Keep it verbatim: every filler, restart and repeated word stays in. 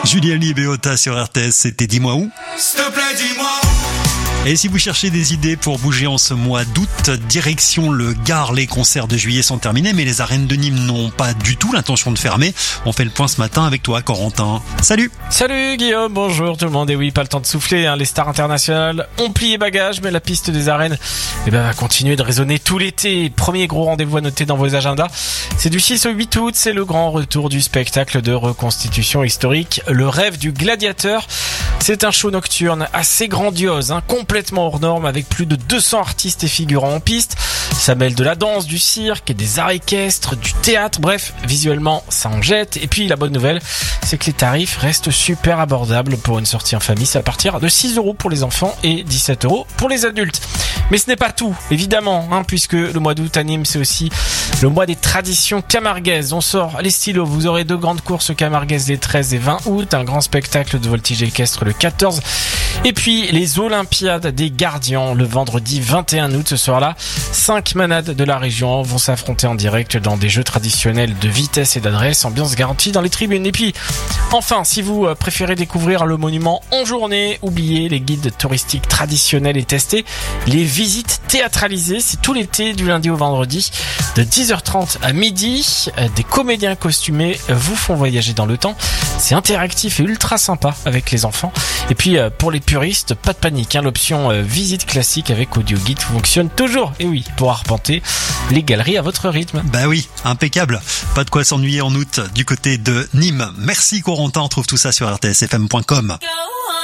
Julien Libéota sur R T S, c'était Dis-moi où. S'il te plaît, dis-moi. Et si vous cherchez des idées pour bouger en ce mois d'août, direction le Gard, les concerts de juillet sont terminés, mais les arènes de Nîmes n'ont pas du tout l'intention de fermer. On fait le point ce matin avec toi, Corentin. Salut. Salut Guillaume, bonjour tout le monde. Et oui, pas le temps de souffler, hein. Les stars internationales ont plié bagages, mais la piste des arènes eh ben, va continuer de résonner tout l'été. Premier gros rendez-vous à noter dans vos agendas, c'est du six au huit août, c'est le grand retour du spectacle de reconstitution historique, le rêve du gladiateur. C'est un show nocturne assez grandiose, hein, complètement hors norme, avec plus de deux cents artistes et figurants en piste. Ça mêle de la danse, du cirque, et des arts équestres, du théâtre, bref, visuellement ça en jette. Et puis la bonne nouvelle, c'est que les tarifs restent super abordables pour une sortie en famille. C'est à partir de six euros pour les enfants et dix-sept euros pour les adultes. Mais ce n'est pas tout, évidemment, hein, puisque le mois d'août à Nîmes, c'est aussi le mois des traditions camarguaises. On sort les stylos, vous aurez deux grandes courses camarguaises les treize et vingt août, un grand spectacle de voltige équestre le quatorze, et puis les Olympiades des Gardiens le vendredi vingt et un août. Ce soir-là, cinq manades de la région vont s'affronter en direct dans des jeux traditionnels de vitesse et d'adresse, ambiance garantie dans les tribunes. Et puis, enfin, si vous préférez découvrir le monument en journée, oubliez les guides touristiques traditionnels et testés. Les visites théâtralisées, c'est tout l'été du lundi au vendredi de dix heures trente à midi. Des comédiens costumés vous font voyager dans le temps. C'est interactif et ultra sympa avec les enfants. Et puis pour les puristes, pas de panique, hein, l'option visite classique avec audio guide fonctionne toujours. Et oui, pour arpenter les galeries à votre rythme. Bah oui, impeccable. Pas de quoi s'ennuyer en août du côté de Nîmes. Merci Corentin, on trouve tout ça sur r t s f m point com.